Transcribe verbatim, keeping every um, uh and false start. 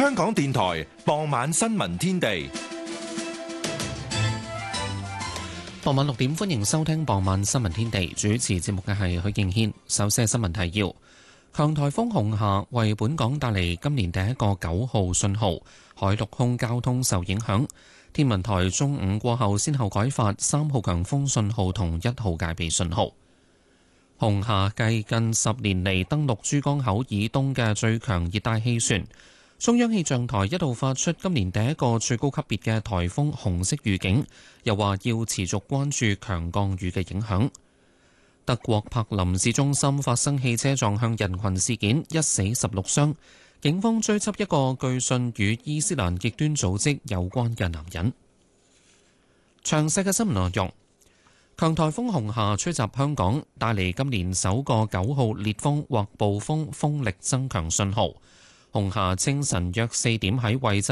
香港電台傍晚新聞天地。 傍晚六點，歡迎收聽傍晚新聞天地。主持節目嘅係許敬軒。首先係新聞提要：強颱風紅霞為本港帶嚟今年第一個九號信號，海陸空交通受影響。天文台中午過後先後改發三號強風信號同一號戒備信號。紅霞繼近十年嚟登陸珠江口以東嘅最強熱帶氣旋。中央氣象台一度發出今年第一個最高級別嘅颱風紅色預警，又話要持續關注強降雨嘅影響。德國柏林市中心發生汽車撞向人群事件，一死十六傷，警方追緝一個據信與伊斯蘭極端組織有關嘅男人。詳細嘅新聞內容：強颱風紅霞吹襲香港，帶嚟今年首個九號烈風或暴風風力增強信號。紅霞清晨約四點喺惠州